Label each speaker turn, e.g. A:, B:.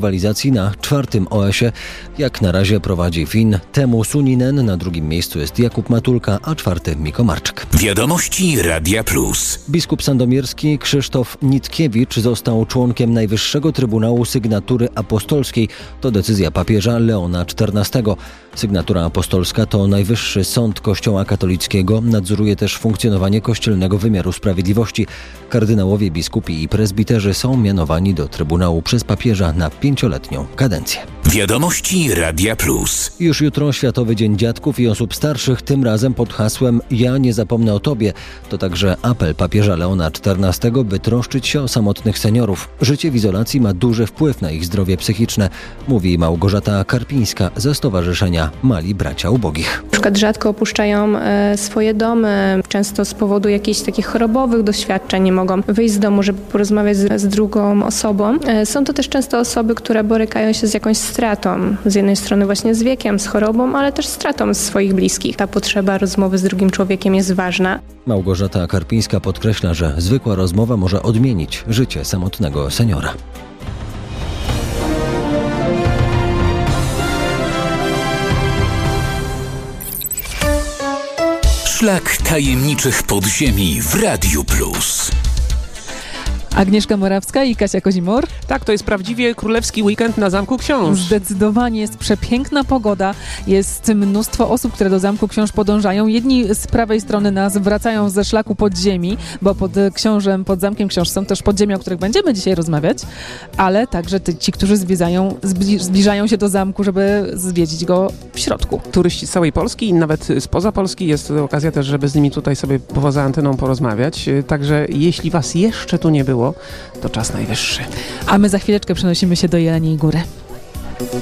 A: rywalizacji na 4. OS-ie. Jak na razie prowadzi Fin Teemu Suninen, na 2. miejscu jest Jakub Matulka, a 4. Miko Marczk.
B: Wiadomości Radia Plus.
A: Biskup sandomierski Krzysztof Nitkiewicz został członkiem Najwyższego Trybunału Sygnatury Apostolskiej. To decyzja papieża Leona XIV. Sygnatura apostolska to najwyższy sąd Kościoła katolickiego, nadzoruje też funkcjonowanie kościelnego wymiaru sprawiedliwości. Kardynałowie, biskupi i prezbiterzy są mianowani do Trybunału przez papieża na 5-letnią kadencję.
B: Wiadomości Radia Plus.
A: Już jutro Światowy Dzień Dziadków i Osób Starszych, tym razem pod hasłem „Ja nie zapomnę o Tobie”. To także apel papieża Leona XIV, by troszczyć się o samotnych seniorów. Życie w izolacji ma duży wpływ na ich zdrowie psychiczne, mówi Małgorzata Karpińska ze Stowarzyszenia Mali Bracia Ubogich.
C: Na przykład rzadko opuszczają swoje domy, często z powodu jakichś takich chorobowych doświadczeń nie mogą wyjść z domu, żeby porozmawiać z drugą osobą. Są to też często osoby, które borykają się z jakąś stratą. Z jednej strony właśnie z wiekiem, z chorobą, ale też stratą swoich bliskich. Ta potrzeba rozmowy z drugim człowiekiem jest ważna.
A: Małgorzata Karpińska podkreśla, że zwykła rozmowa może odmienić życie samotnego seniora.
B: Szlak tajemniczych podziemi w Radiu Plus.
D: Agnieszka Morawska i Kasia Kozimor.
E: Tak, to jest prawdziwie królewski weekend na Zamku Książ.
D: Zdecydowanie jest przepiękna pogoda. Jest mnóstwo osób, które do Zamku Książ podążają. Jedni z prawej strony nas wracają ze szlaku podziemi, bo pod Zamkiem Książ są też podziemia, o których będziemy dzisiaj rozmawiać, ale także ci, którzy zbliżają się do zamku, żeby zwiedzić go w środku.
E: Turyści z całej Polski i nawet spoza Polski. Jest okazja też, żeby z nimi tutaj sobie poza anteną porozmawiać. Także jeśli was jeszcze tu nie było, to czas najwyższy.
D: A my za chwileczkę przenosimy się do Jeleniej Góry.